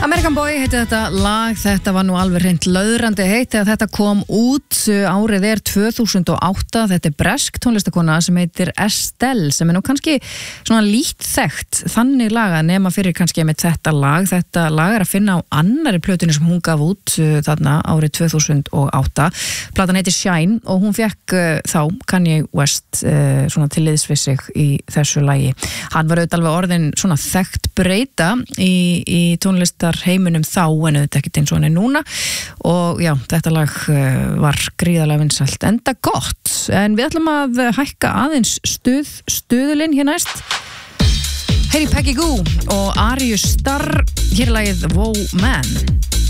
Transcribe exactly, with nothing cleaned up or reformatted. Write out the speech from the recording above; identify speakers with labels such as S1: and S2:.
S1: American Boy heiti þetta lag, þetta var nú alveg hreint löðrandi heitt þegar þetta kom út, árið er tvö þúsund og átta, þetta er bresk tónlistakona sem heitir Estelle sem er nú kannski svona lít þekkt þannig laga nema fyrir kannski með þetta lag, þetta lag er að finna á annari plötunni sem hún gaf út þarna árið tvö þúsund og átta, platan heitir Shine og hún fekk uh, þá Kanye West uh, svona til liðs við sig í þessu lagi, hann var auðvitað alveg orðin svona þekkt breyta í, í tónlistar heiminum þá en auðvitað ekkert eins og hann er núna og já, þetta lag var gríðarlega vinsælt, enda gott en við ætlum að hækka aðeins stuð, stuðulinn hér næst Heyri Peggy Gou og Arius Starr, hér er lagið Wow Man.